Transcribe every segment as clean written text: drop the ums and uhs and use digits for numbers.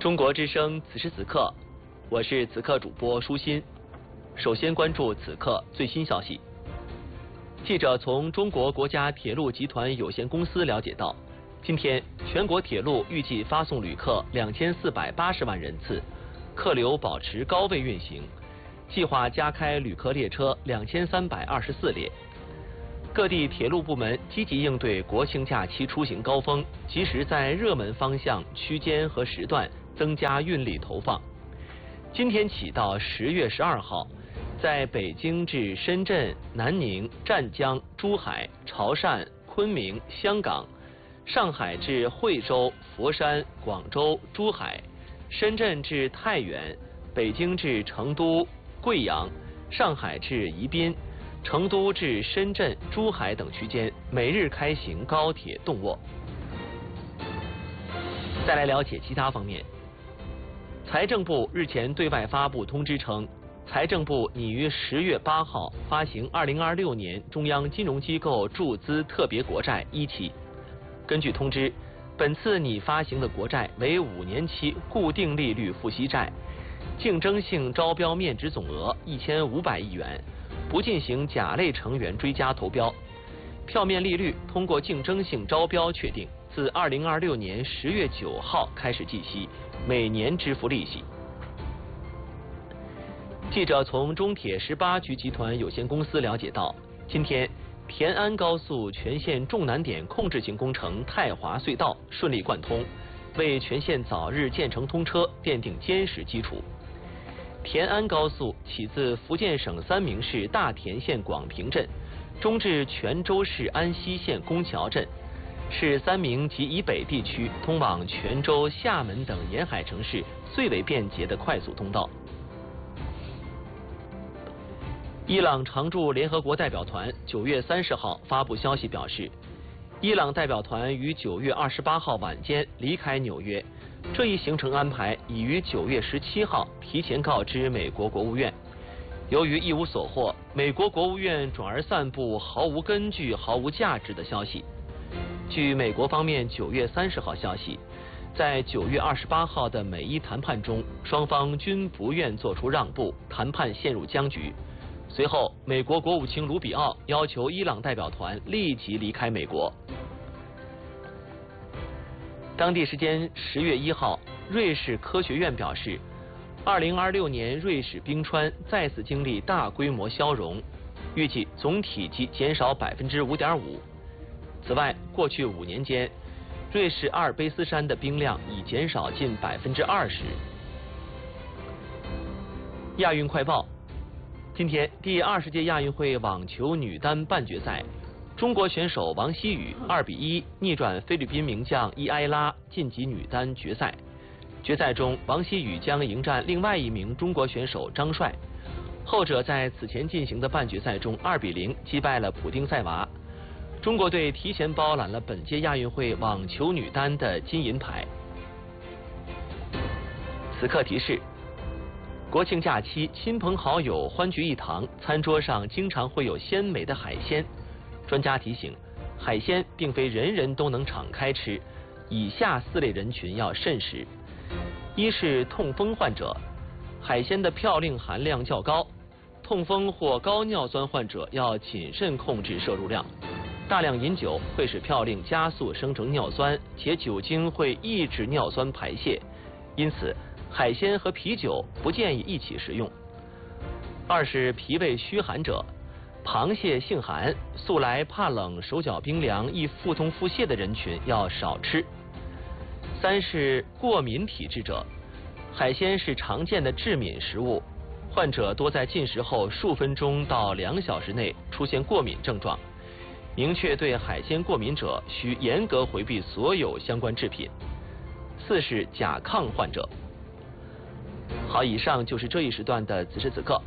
中国之声此时此刻，我是此刻主播舒心。首先关注此刻最新消息。记者从中国国家铁路集团有限公司了解到，今天全国铁路预计发送旅客2480万人次，客流保持高位运行，计划加开旅客列车2324列。各地铁路部门积极应对国庆假期出行高峰，及时在热门方向、区间和时段增加运力投放。今天起到10月12号，在北京至深圳、南宁、湛江、珠海、潮汕、昆明、香港，上海至惠州、佛山、广州、珠海，深圳至太原，北京至成都、贵阳，上海至宜宾，成都至深圳、珠海等区间每日开行高铁动卧。再来了解其他方面。财政部日前对外发布通知称，财政部拟于10月8号发行2026年中央金融机构注资特别国债1期。根据通知，本次拟发行的国债为5年期固定利率付息债，竞争性招标面值总额1500亿元，不进行甲类成员追加投标，票面利率通过竞争性招标确定，自2026年10月9号开始计息，每年支付利息。记者从中铁18局集团有限公司了解到，今天田安高速全线重难点控制性工程太华隧道顺利贯通，为全线早日建成通车奠定坚实基础。田安高速起自福建省三明市大田县广平镇，中至泉州市安溪县宫桥镇，是三明及以北地区通往泉州、厦门等沿海城市最为便捷的快速通道。伊朗常驻联合国代表团9月30号发布消息表示，伊朗代表团于9月28号晚间离开纽约，这一行程安排已于9月17号提前告知美国国务院。由于一无所获，美国国务院转而散布毫无根据、毫无价值的消息。据美国方面9月30号消息，在9月28号的美伊谈判中，双方均不愿做出让步，谈判陷入僵局。随后，美国国务卿卢比奥要求伊朗代表团立即离开美国。当地时间10月1号，瑞士科学院表示，2026年瑞士冰川再次经历大规模消融，预计总体积减少5.5%。此外，过去5年间，瑞士阿尔卑斯山的冰量已减少近20%。亚运快报。今天第20届亚运会网球女单半决赛，中国选手王希雨2比1逆转菲律宾名将伊埃拉，晋级女单决赛。决赛中，王希雨将迎战另外一名中国选手张帅，后者在此前进行的半决赛中2比0击败了普丁塞娃。中国队提前包揽了本届亚运会网球女单的金银牌。此刻提示：国庆假期，亲朋好友欢聚一堂，餐桌上经常会有鲜美的海鲜。专家提醒，海鲜并非人人都能敞开吃，以下4类人群要慎食：一是痛风患者，海鲜的嘌呤含量较高，痛风或高尿酸患者要谨慎控制摄入量。大量饮酒会使嘌呤加速生成尿酸，且酒精会抑制尿酸排泄，因此海鲜和啤酒不建议一起食用。二是脾胃虚寒者，螃蟹性寒，素来怕冷、手脚冰凉、易腹痛腹泻的人群要少吃。三是过敏体质者，海鲜是常见的致敏食物，患者多在进食后数分钟到2小时内出现过敏症状。明确对海鲜过敏者需严格回避所有相关制品。四是甲亢患者。好，以上就是这一时段的此时此刻。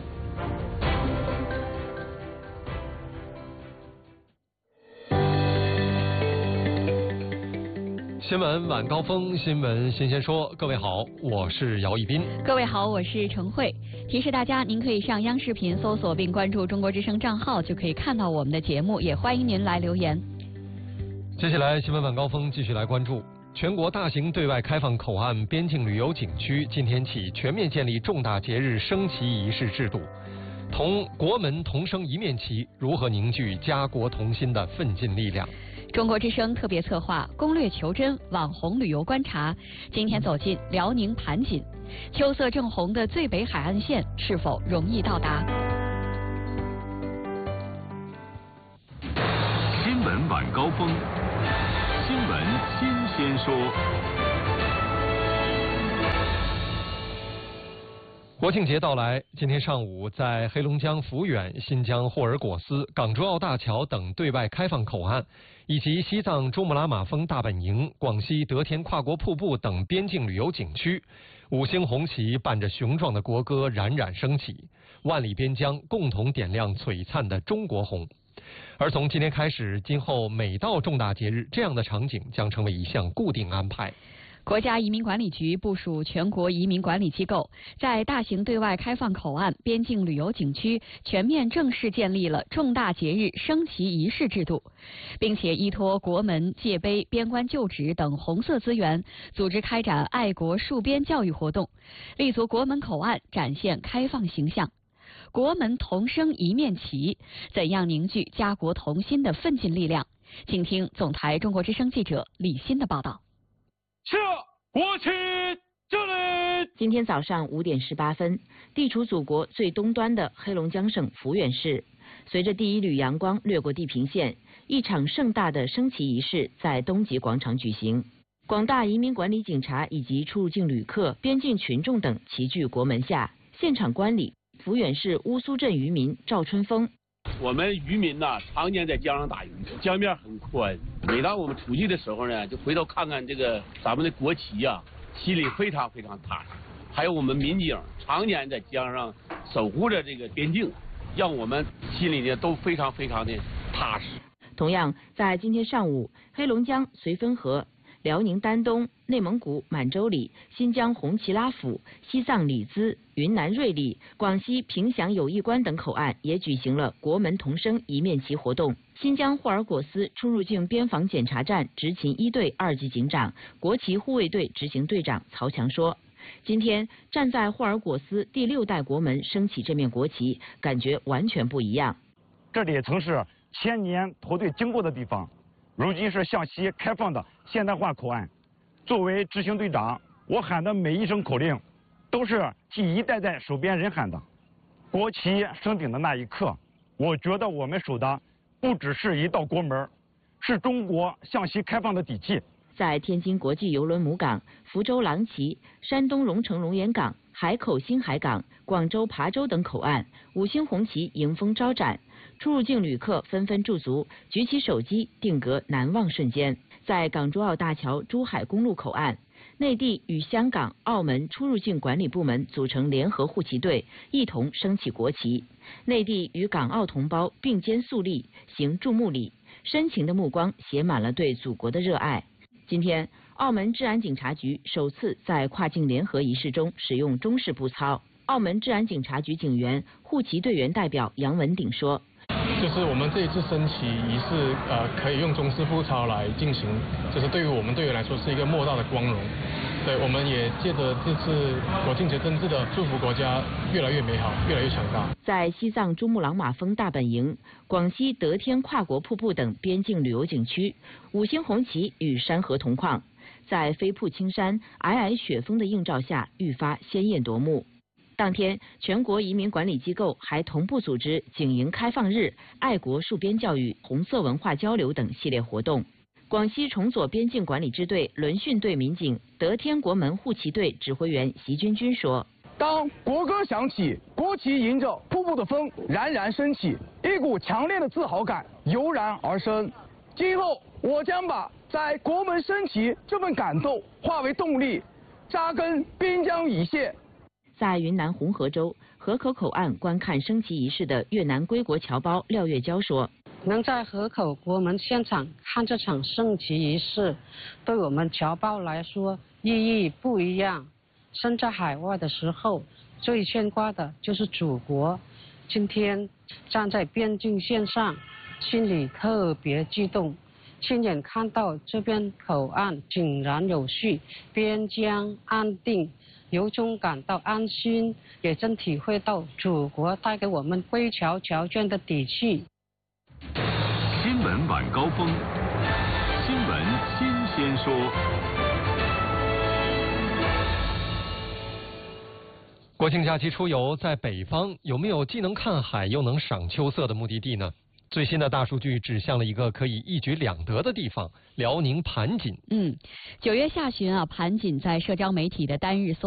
新闻晚高峰，新闻新鲜说。各位好，我是姚一斌。 各位好，我是程慧。提示大家，您可以上央视频搜索并关注中国之声账号，就可以看到我们的节目，也欢迎您来留言。 接下来新闻晚高峰继续来关注。 全国大型对外开放口岸边境旅游景区今天起全面建立重大节日升旗仪式制度。同国门同升一面旗，如何凝聚家国同心的奋进力量？ 中国之声特别策划攻略求真网红旅游观察，今天走进辽宁盘锦，秋色正红的最北海岸线是否容易到达？ 新闻晚高峰，新闻新鲜说。 国庆节到来，今天上午在黑龙江抚远、新疆霍尔果斯、港珠澳大桥等对外开放口岸，以及西藏珠穆朗玛峰大本营、广西德天跨国瀑布等边境旅游景区，五星红旗伴着雄壮的国歌冉冉升起，万里边疆共同点亮璀璨的中国红。而从今天开始，今后每到重大节日，这样的场景将成为一项固定安排。 国家移民管理局部署全国移民管理机构，在大型对外开放口岸边境旅游景区全面正式建立了重大节日升旗仪式制度，并且依托国门、界碑、边关旧址等红色资源，组织开展爱国戍边教育活动，立足国门口岸展现开放形象。国门同升一面旗，怎样凝聚家国同心的奋进力量？请听总台中国之声记者李欣的报道。 是国旗敬礼。 今天早上5点18分，地处祖国最东端的黑龙江省抚远市，随着第一缕阳光掠过地平线，一场盛大的升旗仪式在东极广场举行。广大移民管理警察以及出入境旅客、边境群众等齐聚国门下，现场观礼。抚远市乌苏镇渔民赵春峰。 我们渔民呢，常年在江上打鱼，江面很宽。每当我们出去的时候呢，就回头看看这个咱们的国旗呀，心里非常非常踏实。还有我们民警常年在江上守护着这个边境，让我们心里呢都非常非常的踏实。 同样，在今天上午，黑龙江绥芬河、辽宁丹东、内蒙古满洲里、新疆红旗拉府、西藏里兹、云南瑞丽、广西平祥友谊关等口岸也举行了国门同升一面旗活动。新疆霍尔果斯出入境边防检查站执勤1队2级警长、国旗护卫队执行队长曹强说：“今天站在霍尔果斯第6代国门升起这面国旗，感觉完全不一样。 这里曾是千年驼队经过的地方。”如今是向西开放的现代化口岸。作为执行队长，我喊的每一声口令，都是替一代代守边人喊的。国旗升顶的那一刻，我觉得我们守的不只是一道国门，是中国向西开放的底气。 在天津国际邮轮母港、福州郎奇、山东荣成龙岩港、海口新海港、广州琶洲等口岸，五星红旗迎风招展。出入境旅客纷纷驻足，举起手机定格难忘瞬间。在港珠澳大桥珠海公路口岸，内地与香港、澳门出入境管理部门组成联合护旗队，一同升起国旗。内地与港澳同胞并肩肃立，行注目礼，深情的目光写满了对祖国的热爱。今天，澳门治安警察局首次在跨境联合仪式中使用中式步操。澳门治安警察局警员、护旗队员代表杨文鼎说：“ 就是我们这一次升旗仪式，可以用中式步操来进行，就是对于我们队员来说是一个莫大的光荣。对，我们也借着这次国庆节真挚的祝福国家越来越美好，越来越强大。” 在西藏珠穆朗玛峰大本营、广西德天跨国瀑布等边境旅游景区，五星红旗与山河同框，在飞瀑青山、皑皑雪峰的映照下，愈发鲜艳夺目。当天，全国移民管理机构还同步组织警营开放日、爱国戍边教育、红色文化交流等系列活动。广西崇左边境管理支队轮训队民警、德天国门护旗队指挥员习军军说：“ 当国歌响起，国旗迎着瀑布的风冉冉升起，一股强烈的自豪感油然而生。今后，我将把在国门升旗这份感动化为动力，扎根边疆一线。” 在云南红河州河口口岸观看升旗仪式的越南归国侨胞廖月娇说：“ 能在河口国门现场看这场升旗仪式，对我们侨胞来说意义不一样。身在海外的时候，最牵挂的就是祖国。今天站在边境线上，心里特别激动， 亲眼看到这边口岸井然有序，边疆安定，由衷感到安心，也真体会到祖国带给我们归侨侨眷的底气。 新闻晚高峰，新闻新鲜说。 国庆假期出游，在北方有没有既能看海又能赏秋色的目的地呢？最新的大数据指向了一个可以一举两得的地方——辽宁盘锦。 9月下旬啊，盘锦在社交媒体的单日搜